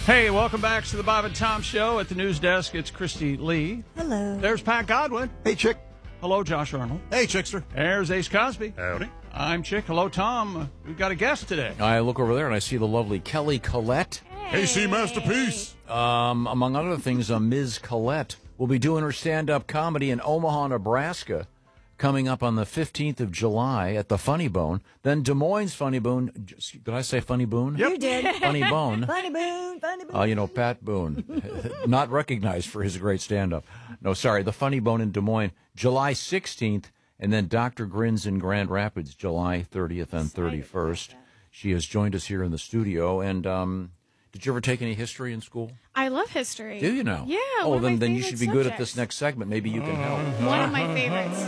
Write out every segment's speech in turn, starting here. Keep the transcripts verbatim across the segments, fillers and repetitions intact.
Hey, welcome back to the Bob and Tom Show. At the news desk, it's Christy Lee. Hello. There's Pat Godwin. Hey, Chick. Hello, Josh Arnold. Hey, Chickster. There's Ace Cosby. Howdy. I'm Chick. Hello, Tom. We've got a guest today. I look over there and I see the lovely Kelly Collette. Hey, C Masterpiece. Um, among other things, uh, Miz Collette will be doing her stand-up comedy in Omaha, Nebraska, coming up on the fifteenth of July at the Funny Bone. Then Des Moines Funny Bone. Did I say Funny Boone? You did. Funny Bone. Funny Boone, Funny Boone. Uh, you know, Pat Boone, not recognized for his great stand-up. No, sorry, the Funny Bone in Des Moines, July sixteenth, and then Doctor Grins in Grand Rapids, July thirtieth and thirty-first. She has joined us here in the studio, and um, did you ever take any history in school? I love history. Do you now? Yeah. Oh, one of then my then you favorite should be good at this subjects. next segment. Maybe you can help. One of my favorites.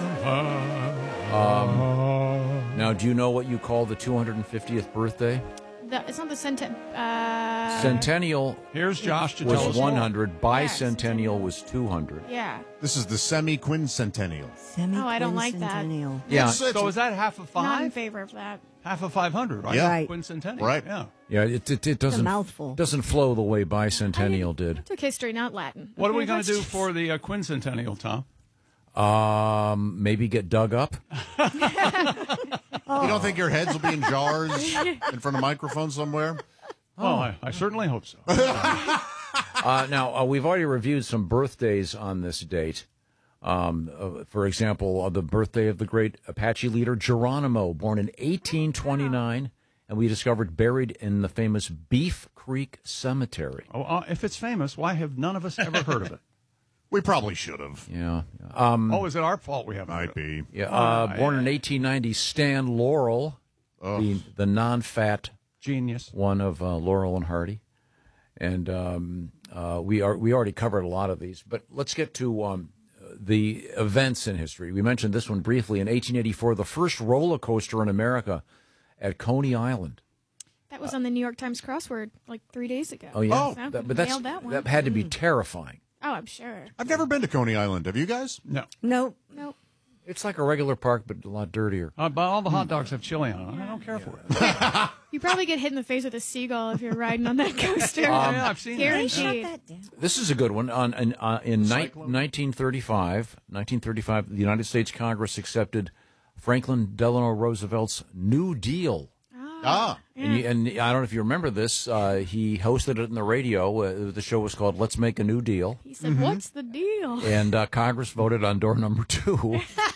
Um, now, do you know what you call the two hundred fiftieth birthday? The, it's not the centen. Uh, Centennial Here's Josh to tell us was more. one hundred. Bicentennial Yeah, was two hundred. Yeah. This is the semi-quincentennial. Oh, I don't like that. Semi-quincentennial. Yeah, It's- it's- So is that half of Not in five? favor of that. Half of five hundred, right? Yeah. Right. Quincentennial. Right. Yeah. yeah. It it, it doesn't mouthful. doesn't flow the way bicentennial did. Took history, not Latin. What are Okay, we going let's to do just- for the uh, quincentennial, Tom? Um, maybe get dug up. You don't think your heads will be in jars in front of microphones somewhere? Oh, I, I certainly hope so. Uh, now, uh, we've already reviewed some birthdays on this date. Um, uh, for example, uh, the birthday of the great Apache leader Geronimo, born in eighteen twenty-nine, and we discovered buried in the famous Beef Creek Cemetery. Oh, uh, if it's famous, why have none of us ever heard of it? We probably should have. Yeah. Um, Oh, is it our fault we haven't? heard Might of it? be. yeah uh, Oh, born yeah. in eighteen ninety, Stan Laurel, the, the non-fat Genius. one of uh, Laurel and Hardy. And um, uh, we are we already covered a lot of these, but let's get to um, the events in history. We mentioned this one briefly. In eighteen eighty-four, the first roller coaster in America at Coney Island. That was on the New York Times crossword like three days ago. Oh yeah, Oh. That- but that's Nailed that one. that had to be terrifying. Oh, I'm sure. I've never been to Coney Island. Have you guys? No. Nope. Nope. It's like a regular park, but a lot dirtier. Uh, but all the hot dogs have chili on them. I don't care for it. You probably get hit in the face with a seagull if you're riding on that coaster. yeah, I've seen that. Guaranteed. Shut that down. This is a good one. On, in uh, in ni- Cyclone? nineteen thirty-five, nineteen thirty-five, the United States Congress accepted Franklin Delano Roosevelt's New Deal. Ah. And, you, and I don't know if you remember this. Uh, he hosted it in the radio. Uh, the show was called "Let's Make a New Deal," He said, "What's the deal?" and uh, Congress voted on door number two.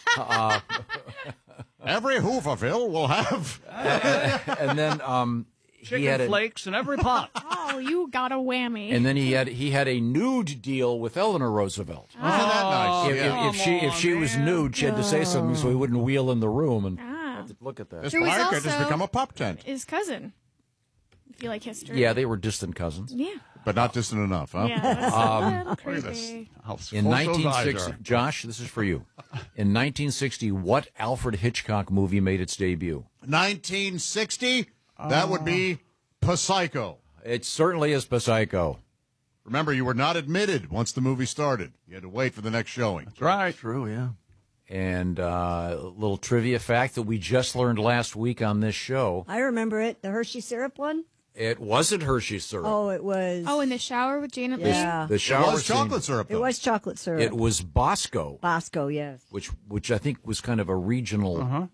Every Hooverville will have. And then um, Chicken he had a, flakes in every pot. Oh, you got a whammy. and then he had he had a nude deal with Eleanor Roosevelt. Isn't that nice? If, Yeah. if, if she if she was nude, she had to say something so he wouldn't wheel in the room. And ah. look at that. This Who is blanket has also- become a pop tent, His cousin. If you like history. Yeah, they were distant cousins. Yeah. but not distant enough, huh? Yeah. That's Um, a little Look at this. creepy. How In close those nineteen eyes sixty, are. Josh, this is for you. In nineteen sixty, what Alfred Hitchcock movie made its debut? nineteen sixty, that would be Psycho. It certainly is Psycho. Remember, you were not admitted once the movie started. You had to wait for the next showing. That's right. True, yeah. And uh, a little trivia fact that we just learned last week on this show. I remember it. The Hershey syrup one? It wasn't Hershey syrup. Oh, it was. Oh, in the shower with Janet This- Leigh? yeah. The It shower was scene, chocolate syrup, It though. was chocolate syrup. It was Bosco, Bosco, yes. which which I think was kind of a regional